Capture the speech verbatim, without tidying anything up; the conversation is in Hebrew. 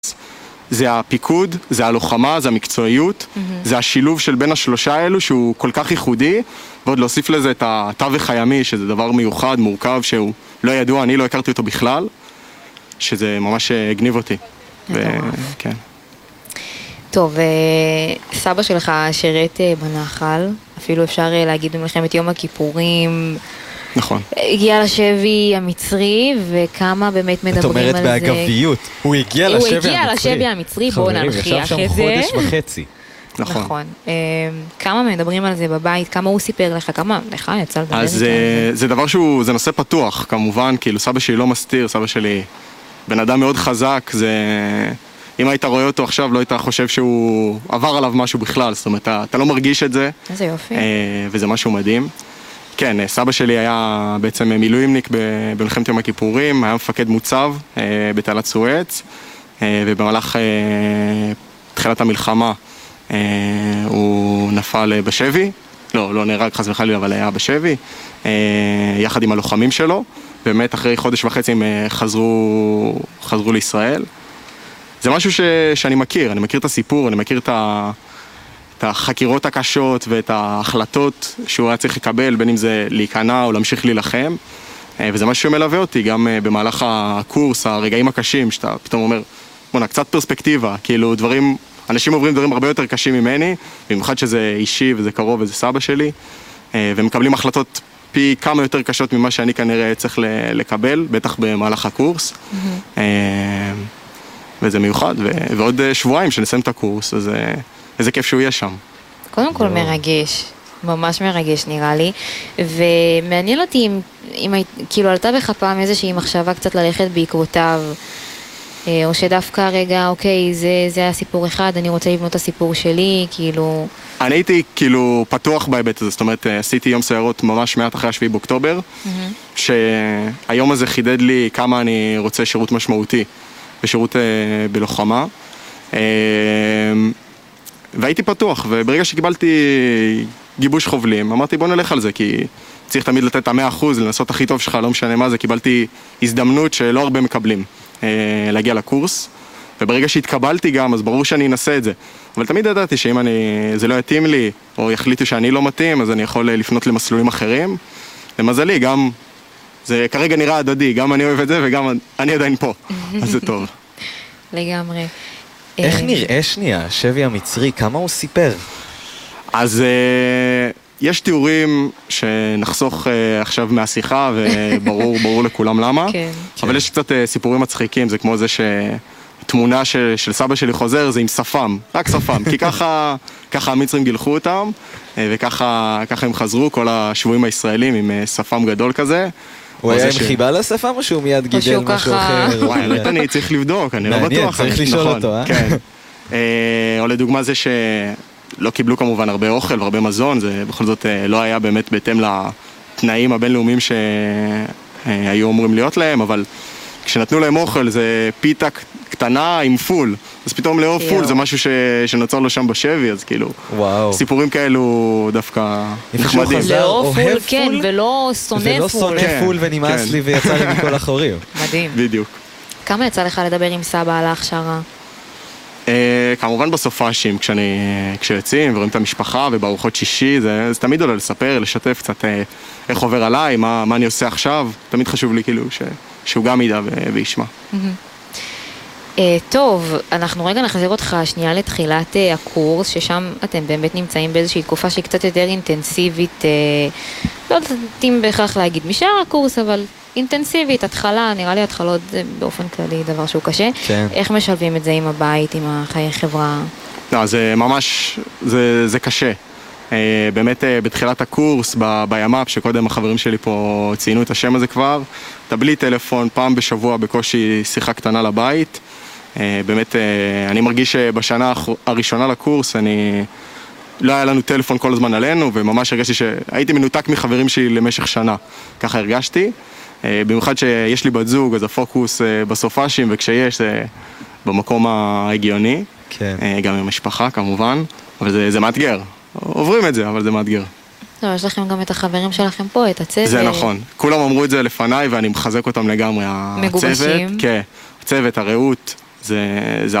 זה הפיקוד, זה הלוחמה, זה המקצועיות, mm-hmm. זה השילוב של בין השלושה האלו שהוא כל כך ייחודי, ועוד להוסיף לזה את התווך הימי, שזה דבר מיוחד, מורכב, שהוא לא ידוע, אני לא הכרתי אותו בכלל, שזה ממש הגניב אותי. ו... כן. טוב, סבא שלך שירת בנחל, אפילו אפשר להגיד במלחמת יום הכיפורים. נכון. הגיע לשבי המצרי, וכמה באמת מדברים על זה. את אומרת באגביות, הוא הגיע לשבי המצרי. הוא הגיע לשבי המצרי, בואו ננחיח את זה. חברים, ישב שם חודש וחצי. נכון. נכון. כמה מדברים על זה בבית, כמה הוא סיפר לך, כמה לך יצא לדבר. אז זה דבר שהוא, זה נושא פתוח, כמובן, כאילו סבא שלי לא מסתיר, סבא שלי בן אדם מאוד חזק, זה... אם היית רואה אותו עכשיו, לא היית חושב שהוא עבר עליו משהו בכלל, זאת אומרת, אתה, אתה לא מרגיש את זה. איזה יופי. וזה משהו מדהים. כן, סבא שלי היה בעצם מילואימניק במלחמת יום הכיפורים, היה מפקד מוצב בתעלת סואץ, ובמהלך תחילת המלחמה הוא נפל בשבי, לא, לא נהרג חס וחלילה, אבל היה בשבי, יחד עם הלוחמים שלו, באמת אחרי חודש וחצי הם חזרו, חזרו לישראל. זה משהו ש, שאני מכיר, אני מכיר את הסיפור, אני מכיר את, ה, את החקירות הקשות ואת ההחלטות שהוא היה צריך לקבל, בין אם זה להיכנע או להמשיך להילחם, וזה משהו שמלווה אותי גם במהלך הקורס, הרגעים הקשים, שאתה פתאום אומר, בונה, קצת פרספקטיבה, כאילו דברים, אנשים עוברים דברים הרבה יותר קשים ממני, במיוחד שזה אישי וזה קרוב וזה סבא שלי, ומקבלים החלטות פי כמה יותר קשות ממה שאני כנראה צריך לקבל, בטח במהלך הקורס. Mm-hmm. וזה מיוחד, ו- ועוד שבועיים שנסיים את הקורס, אז איזה כיף שהוא יהיה שם. קודם כל מרגש, ממש מרגש נראה לי, ומעניין אותי אם, אם כאילו עלתה בך פעם איזושהי מחשבה קצת ללכת בעקבותיו, או שדווקא רגע, אוקיי, זה, זה הסיפור אחד, אני רוצה לבנות את הסיפור שלי, כאילו... אני הייתי כאילו פתוח בהיבט הזה, זאת אומרת, עשיתי יום סיירות ממש מעט אחרי השביעי באוקטובר, mm-hmm. שהיום הזה חידד לי כמה אני רוצה שירות משמעותי. בשירות אה, בלוחמה, אה, והייתי פתוח, וברגע שקיבלתי גיבוש חובלים, אמרתי בוא נלך על זה, כי צריך תמיד לתת את המאה אחוז, לנסות הכי טוב שלך, לא משנה מה זה, קיבלתי הזדמנות שלא הרבה מקבלים אה, להגיע לקורס, וברגע שהתקבלתי גם, אז ברור שאני אנסה את זה, אבל תמיד ידעתי שאם אני, זה לא יתאים לי, או יחליטו שאני לא מתאים, אז אני יכול לפנות למסלולים אחרים, למזלי גם, זה כרגע נראה הדדי, גם אני אוהב את זה וגם אני עדיין פה, אז זה טוב. לגמרי. איך נראה שנייה, שבי המצרי, כמה הוא סיפר? אז יש תיאורים שנחסוך עכשיו מהשיחה, וברור ברור לכולם למה, אבל יש קצת סיפורים מצחיקים, זה כמו זה שתמונה של סבא שלי חוזר, זה עם שפם, רק שפם, כי ככה המצרים גילחו אותם, וככה הם חזרו, כל השבויים הישראלים עם שפם גדול כזה, הוא היה עם חיבה לשפם או שהוא מיד גידל משהו אחר? וואי, אני צריך לבדוק, אני לא בטוח. מעניין, צריך לשאול אותו, אה? כן. או לדוגמה זה שלא קיבלו כמובן הרבה אוכל והרבה מזון, זה בכל זאת לא היה באמת בהתאם לתנאים הבינלאומיים שהיו אמורים להיות להם, אבל כשנתנו להם אוכל זה פיתה קטנה עם פול, אז פתאום לאור פול זה משהו שנוצר לו שם בשבי, אז כאילו, סיפורים כאלו דווקא נחמדים. לאור פול, כן, ולא שונא פול. ולא שונא פול ונמאס לי ויצא לי מכל החורים. מדהים. בדיוק. כמה יצא לך לדבר עם סבא על ההכשרה? כמובן בסופשים, כשיוצאים ורואים את המשפחה ובארוחות שישי, זה תמיד עולה לספר, לשתף קצת איך עובר עליי, מה אני עושה עכשיו, תמיד חשוב לי כאילו שהוא גם ידע וישמע. טוב, אנחנו רגע נחזיר אותך שנייה לתחילת הקורס, ששם אתם באמת נמצאים באיזושהי תקופה שהיא קצת יותר אינטנסיבית, לא יודעת אם בהכרח להגיד משאר הקורס, אבל אינטנסיבית, התחלה, נראה לי התחלות זה באופן כללי דבר שהוא קשה. כן. איך משלבים את זה עם הבית, עם החיי חברה? לא, זה ממש, זה, זה קשה. באמת בתחילת הקורס, בימ"פ, שקודם החברים שלי פה ציינו את השם הזה כבר, אתה בלי טלפון, פעם בשבוע בקושי שיחה קטנה לבית. באמת, אני מרגיש שבשנה הראשונה לקורס, אני... לא היה לנו טלפון כל הזמן עלינו, וממש הרגשתי שהייתי מנותק מחברים שלי למשך שנה. ככה הרגשתי. במיוחד שיש לי בת זוג, אז הפוקוס בסופשים, וכשיש זה במקום ההגיוני. כן. גם עם המשפחה כמובן, אבל זה, זה מאתגר. עוברים את זה, אבל זה מאתגר. לא, יש לכם גם את החברים שלכם פה, את הצוות. זה נכון. כולם אמרו את זה לפניי, ואני מחזק אותם לגמרי. מגובשים. הצוות, כן. הצוות, הרעות, זה, זה